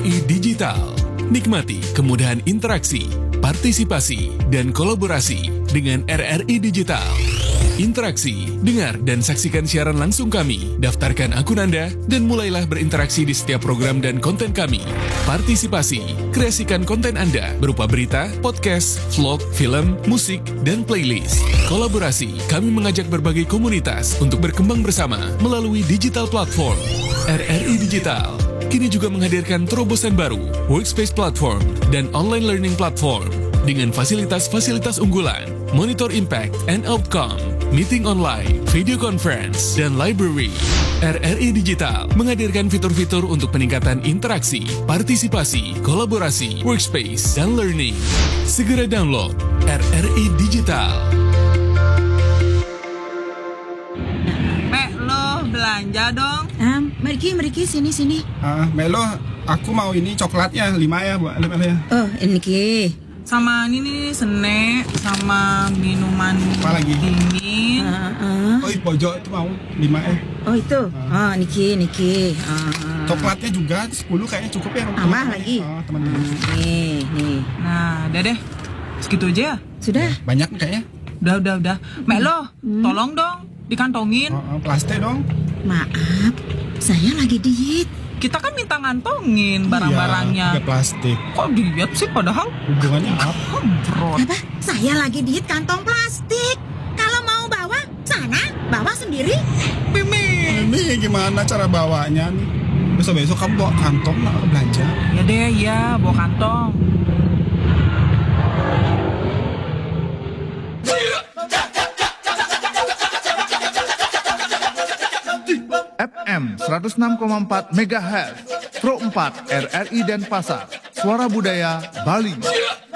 RRI Digital. Nikmati kemudahan interaksi, partisipasi, dan kolaborasi dengan RRI Digital. Interaksi, dengar dan saksikan siaran langsung kami, daftarkan akun Anda, dan mulailah berinteraksi di setiap program dan konten kami. Partisipasi, kreasikan konten Anda berupa berita, podcast, vlog, film, musik, dan playlist. Kolaborasi, kami mengajak berbagai komunitas untuk berkembang bersama melalui digital platform. RRI Digital kini juga menghadirkan terobosan baru, workspace platform, dan online learning platform dengan fasilitas-fasilitas unggulan, monitor impact and outcome, meeting online, video conference, dan library. RRI Digital menghadirkan fitur-fitur untuk peningkatan interaksi, partisipasi, kolaborasi, workspace, dan learning. Segera download RRI Digital. Belanja dong. Meriki sini. Melo, aku mau ini coklatnya 5 ya, Bu. 5 ya. Oh, ini Ki. Sama ini nih snack sama minuman dingin. Oh, di pojok itu mau 5 ya. Oh, itu. Niki. Coklatnya juga 10 kayaknya cukup ya. Tambah lagi. Teman-teman. Nih. Nah, udah deh. Segitu aja. Sudah. Banyak kayaknya. Udah. Melo, tolong dong dikantongin. Plastik dong. Maaf, saya lagi diet. Kita kan minta ngantongin barang-barangnya. Iya, plastik. Kok diet sih padahal? Hubungannya apa? Bro. Apa? Saya lagi diet kantong plastik. Kalau mau bawa, sana, bawa sendiri. Ini gimana cara bawanya nih? Besok-besok kamu bawa kantong lah belanja. Ya deh, ya bawa kantong. FM 106,4 MHz, Pro 4 RRI Denpasar, Suara Budaya Bali.